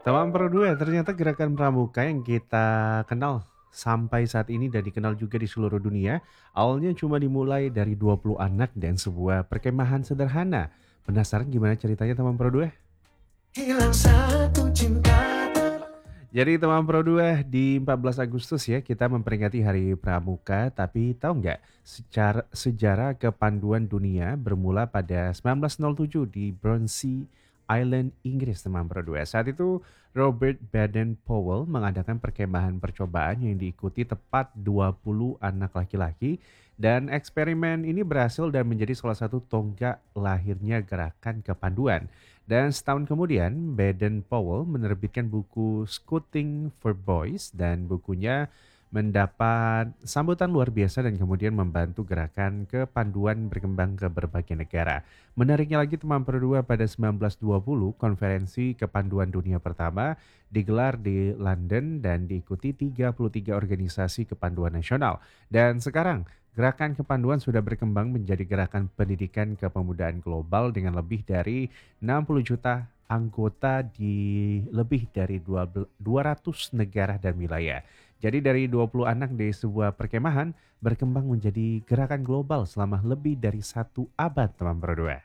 Teman Pro 2, ternyata gerakan pramuka yang kita kenal sampai saat ini dan dikenal juga di seluruh dunia, awalnya cuma dimulai dari 20 anak dan sebuah perkemahan sederhana. Penasaran gimana ceritanya teman Pro 2? Hilang satu cinta. Jadi teman Pro 2 di 14 Agustus ya kita memperingati Hari Pramuka, tapi tahu nggak secara sejarah kepanduan dunia bermula pada 1907 di Brunei Island, Inggris teman Pro 2. Saat itu Robert Baden-Powell mengadakan perkemahan percobaan yang diikuti tepat 20 anak laki-laki dan eksperimen ini berhasil dan menjadi salah satu tonggak lahirnya gerakan kepanduan. Dan setahun kemudian, Baden-Powell menerbitkan buku Scouting for Boys dan bukunya mendapat sambutan luar biasa dan kemudian membantu gerakan kepanduan berkembang ke berbagai negara. Menariknya lagi teman Pro 2 pada 1920, konferensi kepanduan dunia pertama digelar di London dan diikuti 33 organisasi kepanduan nasional. Dan sekarang gerakan kepanduan sudah berkembang menjadi gerakan pendidikan kepemudaan global dengan lebih dari 60 juta anggota di lebih dari 200 negara dan wilayah. Jadi dari 20 anak di sebuah perkemahan berkembang menjadi gerakan global selama lebih dari satu abad teman berdua.